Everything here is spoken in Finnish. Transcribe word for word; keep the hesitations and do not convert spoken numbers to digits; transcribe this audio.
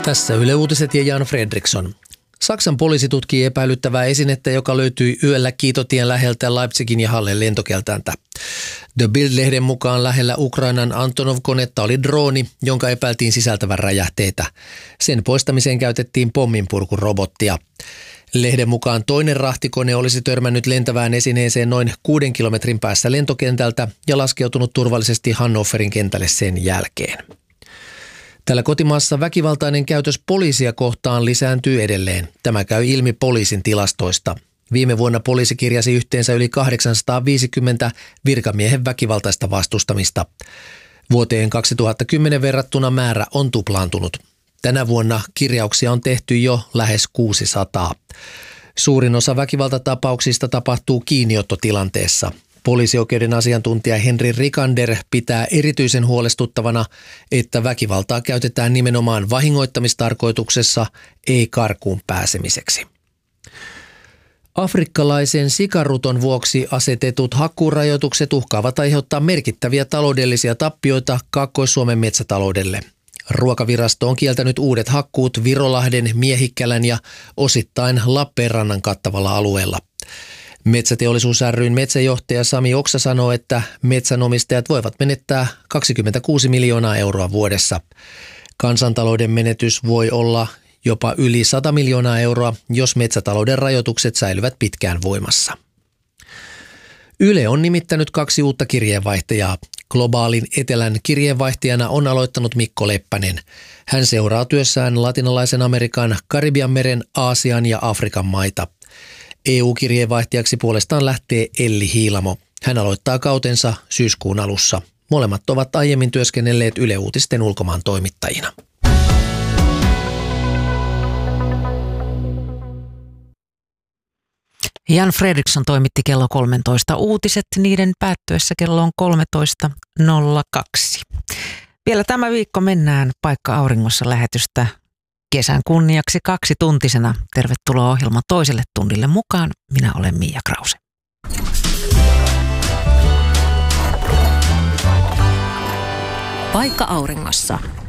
Tässä Yle Uutiset ja Jan Fredriksson. Saksan poliisi tutkii epäilyttävää esinettä, joka löytyi yöllä Kiitotien läheltä Leipzigin ja Hallen lentokentältä. The Bild-lehden mukaan lähellä Ukrainan Antonov-konetta oli drooni, jonka epäiltiin sisältävän räjähteitä. Sen poistamiseen käytettiin pomminpurkurobottia. Lehden mukaan toinen rahtikone olisi törmännyt lentävään esineeseen noin kuuden kilometrin päässä lentokentältä ja laskeutunut turvallisesti Hannoverin kentälle sen jälkeen. Tällä kotimaassa väkivaltainen käytös poliisia kohtaan lisääntyy edelleen. Tämä käy ilmi poliisin tilastoista. Viime vuonna poliisi kirjasi yhteensä yli kahdeksansataaviisikymmentä virkamiehen väkivaltaista vastustamista. Vuoteen kaksituhattakymmenen verrattuna määrä on tuplaantunut. Tänä vuonna kirjauksia on tehty jo lähes kuusisataa. Suurin osa väkivaltatapauksista tapahtuu kiinniottotilanteessa. Poliisioikeuden asiantuntija Henri Rikander pitää erityisen huolestuttavana, että väkivaltaa käytetään nimenomaan vahingoittamistarkoituksessa, ei karkuun pääsemiseksi. Afrikkalaisen sikaruton vuoksi asetetut hakkuurajoitukset uhkaavat aiheuttaa merkittäviä taloudellisia tappioita Kaakkois-Suomen metsätaloudelle. Ruokavirasto on kieltänyt uudet hakkuut Virolahden, Miehikkälän ja osittain Lappeenrannan kattavalla alueella. Metsäteollisuus ry:n metsäjohtaja Sami Oksa sanoo, että metsänomistajat voivat menettää kaksikymmentäkuusi miljoonaa euroa vuodessa. Kansantalouden menetys voi olla jopa yli sata miljoonaa euroa, jos metsätalouden rajoitukset säilyvät pitkään voimassa. Yle on nimittänyt kaksi uutta kirjeenvaihtajaa. Globaalin etelän kirjeenvaihtajana on aloittanut Mikko Leppänen. Hän seuraa työssään latinalaisen Amerikan, Karibianmeren, Aasian ja Afrikan maita. E U-kirjeenvaihtajaksi puolestaan lähtee Elli Hiilamo. Hän aloittaa kautensa syyskuun alussa. Molemmat ovat aiemmin työskennelleet Yle Uutisten ulkomaan toimittajina. Jan Fredriksson toimitti kello kolmetoista uutiset, niiden päättyessä kello on kolmetoista nolla kaksi. Vielä tämä viikko mennään Paikka Auringossa -lähetystä kesän kunniaksi kaksituntisena. Tervetuloa ohjelman toiselle tunnille mukaan. Minä olen Mia Krause. Paikka Auringossa.